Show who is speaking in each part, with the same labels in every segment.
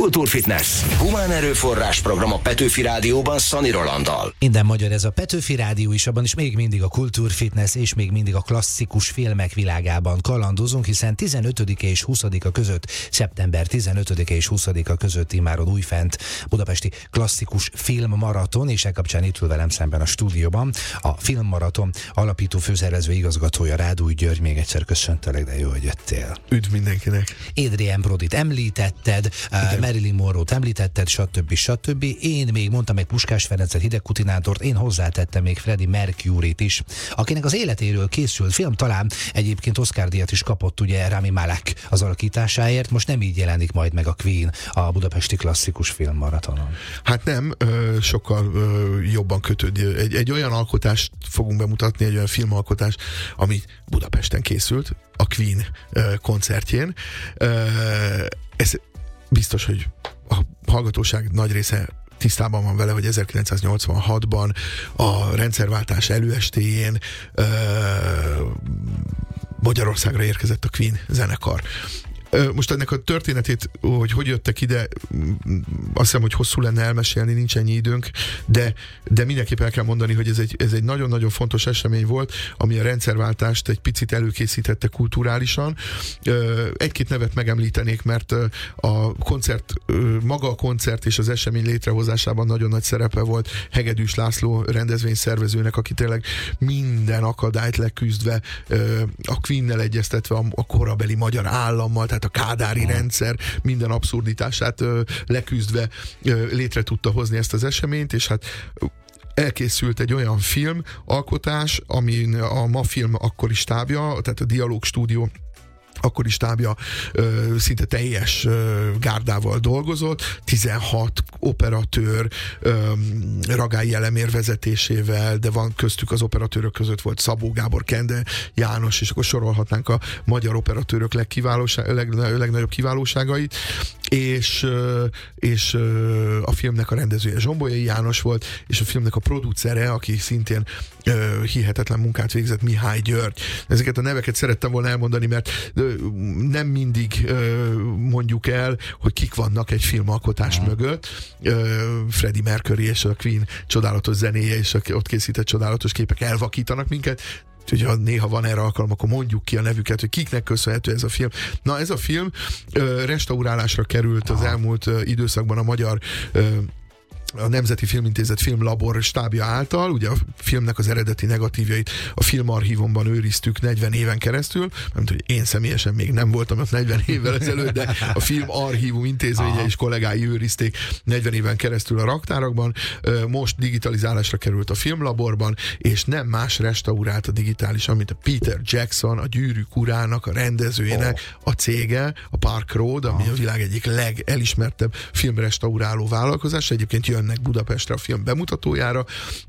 Speaker 1: Kultúrfitness. Humán erőforrás program a Petőfi Rádióban Szani Rolanddal.
Speaker 2: Minden magyar, ez a Petőfi Rádió is, abban is még mindig a kultúrfitness és még mindig a klasszikus filmek világában kalandozunk, hiszen 15-e és 20-a között, szeptember 15-e és 20-a között immáron újfent budapesti klasszikus filmmaraton, és e kapcsán itt ül velem szemben a stúdióban a Filmmaraton alapító főszervező igazgatója, Rádúj György. Még egyszer köszöntelek, de jó, hogy jöttél.
Speaker 3: Üdv mindenkinek.
Speaker 2: Adrien Brodyt említetted, Marilyn Monroe-t említetted, stb. Én még mondtam meg Puskás Ferencet, Hideg Kutinátort, én hozzátettem még Freddie Mercuryt is, akinek az életéről készült film, talán egyébként Oscar-díjat is kapott ugye Rami Malek az alakításáért, most nem így jelenik majd meg a Queen a budapesti klasszikus filmmaratonon.
Speaker 3: Hát nem, sokkal jobban kötődik. Egy olyan alkotást fogunk bemutatni, egy olyan filmalkotást, ami Budapesten készült, a Queen koncertjén. Ez biztos, hogy a hallgatóság nagy része tisztában van vele, hogy 1986-ban a rendszerváltás előestéjén Magyarországra érkezett a Queen zenekar. Most ennek a történetét, hogy jöttek ide, azt hiszem, hogy hosszú lenne elmesélni, nincs ennyi időnk, de mindenképp el kell mondani, hogy ez egy nagyon-nagyon fontos esemény volt, ami a rendszerváltást egy picit előkészítette kulturálisan. Egy-két nevet megemlítenék, mert maga a koncert és az esemény létrehozásában nagyon nagy szerepe volt Hegedűs László rendezvényszervezőnek, aki tényleg minden akadályt leküzdve, a Queennel egyeztetve, a korabeli magyar állammal, tehát a kádári rendszer minden abszurditását leküzdve létre tudta hozni ezt az eseményt, és hát elkészült egy olyan filmalkotás, amin a MAFILM akkori stábja, tehát a Dialóg Stúdió akkori stábja szinte teljes gárdával dolgozott, 16 operatőr Ragályi Elemér vezetésével, de van köztük az operatőrök között volt Szabó Gábor, Kende János, és akkor sorolhatnánk a magyar operatőrök legnagyobb kiválóságait, és a filmnek a rendezője Zsombolyai János volt, és a filmnek a producere, aki szintén hihetetlen munkát végzett, Mihály György. Ezeket a neveket szerettem volna elmondani, mert nem mindig mondjuk el, hogy kik vannak egy filmalkotás mögött. Freddie Mercury és a Queen csodálatos zenéje, és ott készített csodálatos képek elvakítanak minket. Úgyhogy ha néha van erre alkalom, akkor mondjuk ki a nevüket, hogy kiknek köszönhető ez a film. Na, ez a film restaurálásra került az elmúlt időszakban a Nemzeti Filmintézet filmlabor stábja által. Ugye a filmnek az eredeti negatívjait a filmarchívumban őriztük 40 éven keresztül, mert hogy én személyesen még nem voltam ott 40 évvel ezelőtt, de a filmarchívum intézménye és kollégái őrizték 40 éven keresztül a raktárakban. Most digitalizálásra került a filmlaborban, és nem más restaurált a digitálisan, mint a Peter Jackson, a Gyűrűk urának, a rendezőjének a cége, a Park Road, ami a világ egyik legelismertebb filmrestauráló vállalkozás. Egyébként jönnek Budapestre a film bemutatójára,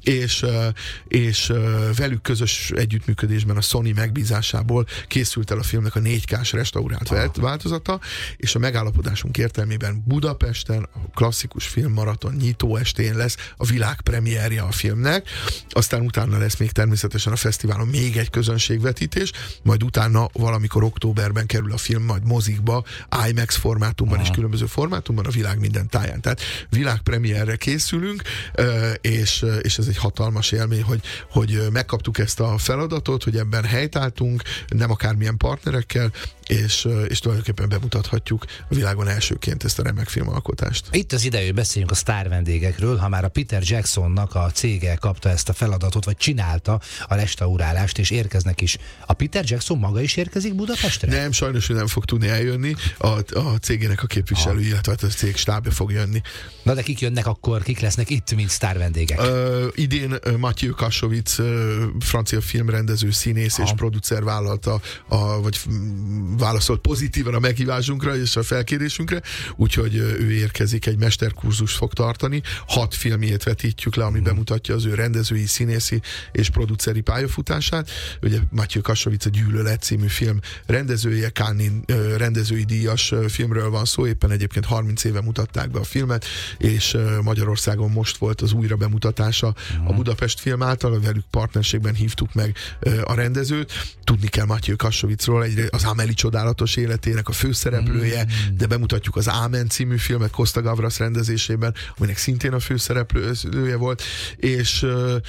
Speaker 3: és velük közös együttműködésben a Sony megbízásából készült el a filmnek a 4K-s restaurált változata, és a megállapodásunk értelmében Budapesten a klasszikus filmmaraton nyitó estén lesz a világpremierje a filmnek, aztán utána lesz még természetesen a fesztiválon még egy közönségvetítés, majd utána valamikor októberben kerül a film majd mozikba, IMAX formátumban és különböző formátumban a világ minden táján. Tehát világpremierre készülünk, és ez egy hatalmas élmény, hogy megkaptuk ezt a feladatot, hogy ebben helytáltunk, nem akármilyen partnerekkel, és tulajdonképpen bemutathatjuk a világon elsőként ezt a remek filmalkotást.
Speaker 2: Itt az ideje, hogy beszéljünk a sztár vendégekről, ha már a Peter Jacksonnak a cége kapta ezt a feladatot, vagy csinálta a restaurálást, és érkeznek is. A Peter Jackson maga is érkezik Budapestre?
Speaker 3: Nem, sajnos ő nem fog tudni eljönni, a cégének a képviselő, illetve a cég stábja fog jönni.
Speaker 2: Na de kik jönnek akkor, kik lesznek itt, mint sztár vendégek?
Speaker 3: Idén Mathieu Kassovitz, francia filmrendező, színész és producer vállalta, vagy válaszolt pozitívan a meghívásunkra és a felkérésünkre, úgyhogy ő érkezik, egy mesterkurzus fog tartani, 6 filmjét vetítjük le, ami bemutatja az ő rendezői, színészi és produceri pályafutását. Ugye Mathieu Kassovitz a Gyűlölet című film rendezője, Cannes rendezői díjas filmről van szó, éppen egyébként 30 éve mutatták be a filmet, és Magyarországon most volt az újra bemutatása a Budapest Film által, velük partnerségben hívtuk meg a rendezőt. Tudni kell Mathieu Kassovicról, az Amélie csodálatos életének a főszereplője, de bemutatjuk az Ámen című filmet Costa Gavras rendezésében, aminek szintén a főszereplője volt, és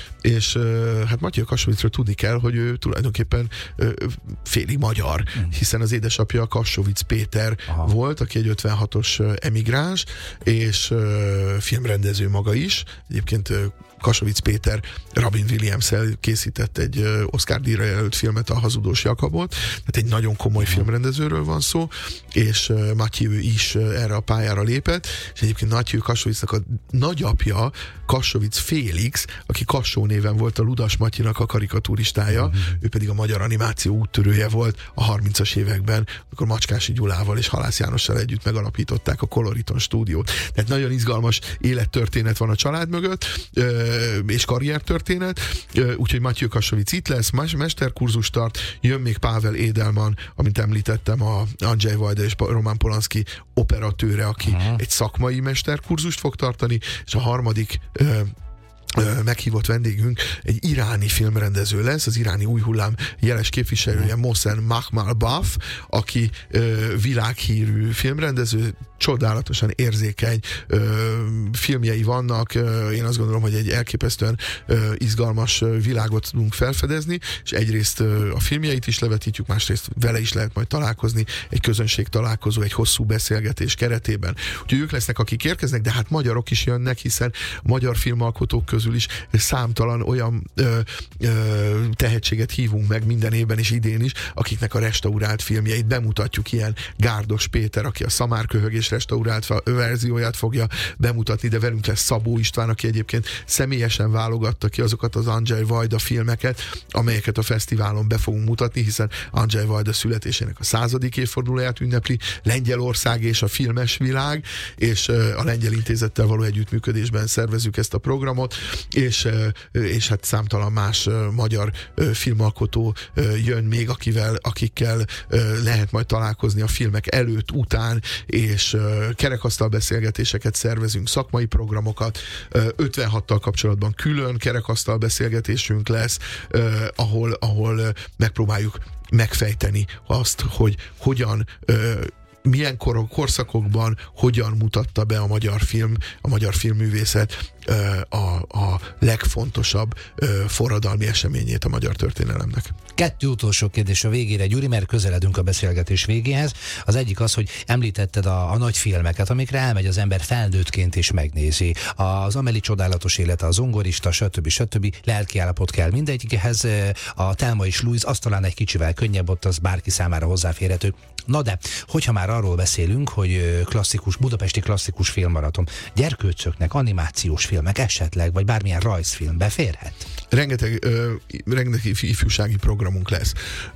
Speaker 3: hát Mathieu Kassovicról tudni kell, hogy ő tulajdonképpen félig magyar, hiszen az édesapja Kassovitz Péter volt, aki egy 56-os emigráns, és filmrendező maga is. Egyébként Kassovitz Péter Robin Williams-el készített egy Oscar-díjra jelölt filmet, a Hazudós Jakabot, tehát egy nagyon komoly filmrendezőről van szó, és Mathieu is erre a pályára lépett, és egyébként Mathieu Kassovitznak a nagyapja Kassovitz Félix, aki Kassó néven volt a Ludas Matyinak a karikaturistája, ő pedig a magyar animáció úttörője volt a 30-as években, amikor Macskási Gyulával és Halász Jánossal együtt megalapították a Coloriton stúdiót. Tehát nagyon izgalmas élettörténet van a család mögött, és karriertörténet, úgyhogy Mathieu Kassovitz itt lesz, mesterkurzus tart, jön még Pavel Edelman, amit említettem, a Andrzej Wajda és Roman Polanski operatőre, aki egy szakmai mesterkurzust fog tartani, és a harmadik meghívott vendégünk egy iráni filmrendező lesz, az iráni új hullám jeles képviselője Mohsen Makhmalbaf, aki világhírű filmrendező, csodálatosan érzékeny filmjei vannak, én azt gondolom, hogy egy elképesztően izgalmas világot tudunk felfedezni, és egyrészt a filmjeit is levetítjük, másrészt vele is lehet majd találkozni, egy közönség találkozó, egy hosszú beszélgetés keretében. Úgyhogy ők lesznek, akik érkeznek, de hát magyarok is jönnek, hiszen magyar filmalkotók közül is számtalan olyan tehetséget hívunk meg minden évben és idén is, akiknek a restaurált filmjeit bemutatjuk, ilyen Gárdos Péter, aki a Szamárköhögés restaurált verzióját fogja bemutatni, de velünk lesz Szabó István, aki egyébként személyesen válogatta ki azokat az Andrzej Wajda filmeket, amelyeket a fesztiválon be fogunk mutatni, hiszen Andrzej Wajda születésének a 100. évfordulóját ünnepli Lengyelország és a filmes világ, és a Lengyel Intézettel való együttműködésben szervezzük ezt a programot, és hát számtalan más magyar filmalkotó jön még, akikkel lehet majd találkozni a filmek előtt, után, és kerekasztal beszélgetéseket szervezünk, szakmai programokat, 56-tal kapcsolatban külön kerekasztal beszélgetésünk lesz, ahol megpróbáljuk megfejteni azt, hogy hogyan milyen korszakokban hogyan mutatta be a magyar filmművészet a legfontosabb forradalmi eseményét a magyar történelemnek.
Speaker 2: 2 utolsó kérdés a végére, Gyuri, mert közeledünk a beszélgetés végéhez. Az egyik az, hogy említetted a nagy filmeket, amikre elmegy az ember felnőttként és megnézi. Az Amélie csodálatos élete, a Zongorista, stb. Lelkiállapot kell mindegyikhez. A Thelma és Louise, az talán egy kicsivel könnyebb, ott az bárki számára hozzáférhető. Na de, hogyha már arról beszélünk, hogy budapesti klasszikus filmmaraton, gyerkőcöknek animációs filmek esetleg, vagy bármilyen rajzfilm beférhet?
Speaker 3: Rengeteg ifjúsági programunk lesz.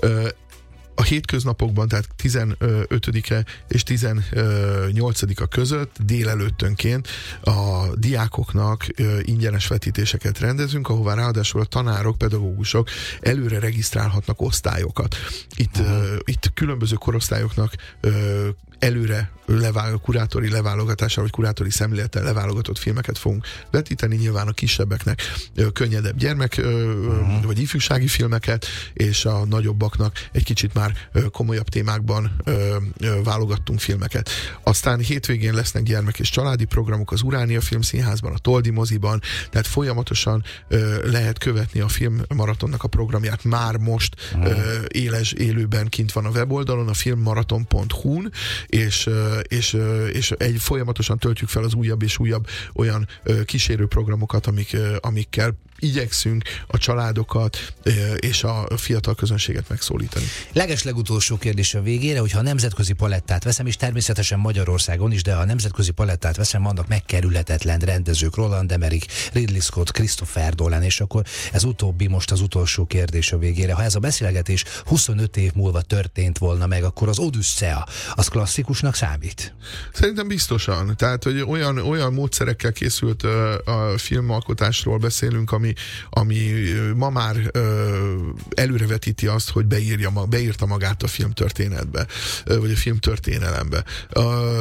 Speaker 3: A hétköznapokban, tehát 15-e és 18-a között délelőttönként a diákoknak ingyenes vetítéseket rendezünk, ahová ráadásul a tanárok, pedagógusok előre regisztrálhatnak osztályokat. Itt különböző korosztályoknak előre kurátori leválogatással, vagy kurátori szemlélettel leválogatott filmeket fogunk vetíteni, nyilván a kisebbeknek könnyedebb gyermek vagy ifjúsági filmeket, és a nagyobbaknak egy kicsit már komolyabb témákban válogattunk filmeket. Aztán hétvégén lesznek gyermek és családi programok az Uránia Filmszínházban, a Toldi moziban, tehát folyamatosan lehet követni a filmmaratonnak a programját már most élőben kint van a weboldalon, a filmmaraton.hu-n, és folyamatosan töltjük fel az újabb és újabb olyan kísérő programokat, amikkel igyekszünk a családokat és a fiatal közönséget megszólítani.
Speaker 2: Legutolsó kérdés a végére, hogyha a nemzetközi palettát veszem, és természetesen Magyarországon is, de ha a nemzetközi palettát veszem, vannak megkerülhetetlen rendezők, Roland Emmerich, Ridley Scott, Christopher Nolan, és akkor ez utóbbi most az utolsó kérdés a végére. Ha ez a beszélgetés 25 év múlva történt volna meg, akkor az Odüsszea, az klasszikusnak számít?
Speaker 3: Szerintem biztosan. Tehát, hogy olyan módszerekkel készült a filmalkotásról beszélünk, ami ma már előrevetíti azt, hogy beírta magát a filmtörténetbe, vagy a filmtörténelembe.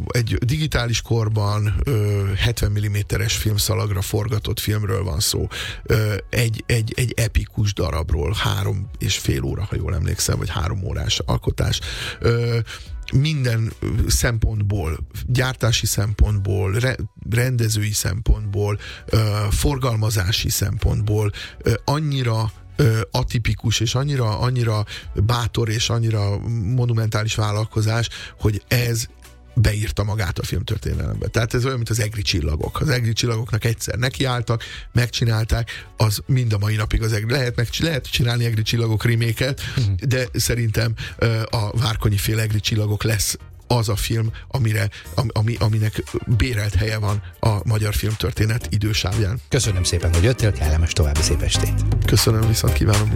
Speaker 3: egy digitális korban 70 mm-es filmszalagra forgatott filmről van szó. Egy epikus darabról, 3,5 óra, ha jól emlékszem, vagy 3 órás alkotás. Minden szempontból, gyártási szempontból, rendezői szempontból, forgalmazási szempontból annyira atipikus, és annyira bátor, és annyira monumentális vállalkozás, hogy ez beírta magát a filmtörténelembe. Tehát ez olyan, mint az Egri csillagok. Az Egri csillagoknak egyszer nekiálltak, megcsinálták, az mind a mai napig az Egri. Lehet csinálni Egri csillagok reméket, de szerintem a Várkonyi féle Egri csillagok lesz az a film, aminek bérelt helye van a magyar filmtörténet idősávján.
Speaker 2: Köszönöm szépen, hogy jöttél, kellemes további szép estét.
Speaker 3: Köszönöm, viszont kívánom.